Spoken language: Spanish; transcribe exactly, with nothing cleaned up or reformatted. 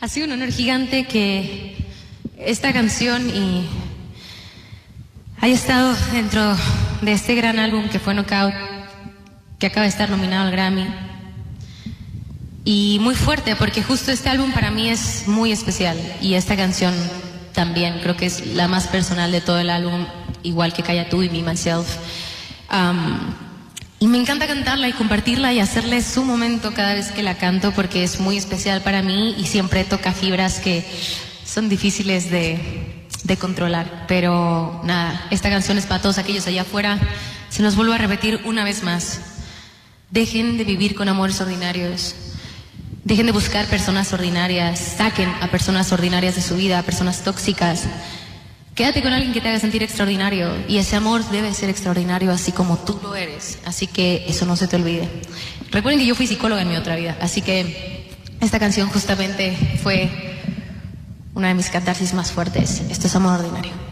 Ha sido un honor gigante que esta canción y haya estado dentro de este gran álbum que fue Knockout, que acaba de estar nominado al Grammy. Y muy fuerte, porque justo este álbum para mí es muy especial. Y esta canción también, creo que es la más personal de todo el álbum, igual que Calla Tú y Me, Myself. Um, y me encanta cantarla y compartirla y hacerle su momento cada vez que la canto, porque es muy especial para mí y siempre toca fibras que son difíciles de, de controlar. Pero nada, esta canción es para todos aquellos allá afuera. Se los vuelvo a repetir una vez más. Dejen de vivir con amores ordinarios. Dejen de buscar personas ordinarias. Saquen a personas ordinarias de su vida, a personas tóxicas. Quédate con alguien que te haga sentir extraordinario. Y ese amor debe ser extraordinario así como tú lo eres. Así que eso no se te olvide. Recuerden que yo fui psicóloga en mi otra vida. Así que esta canción justamente fue una de mis catarsis más fuertes. Esto es amor ordinario.